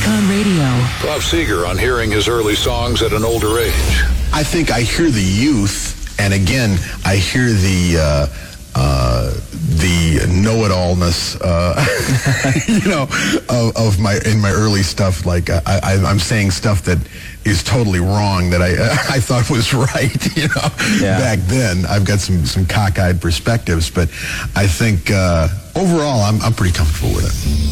Icon Radio. Bob Seger on hearing his early songs at an older age. I think I hear the youth, and again, I hear the know-it-allness, of my early stuff. Like I'm saying stuff that is totally wrong that I thought was right. Back then. I've got some cockeyed perspectives, but I think overall I'm pretty comfortable with it.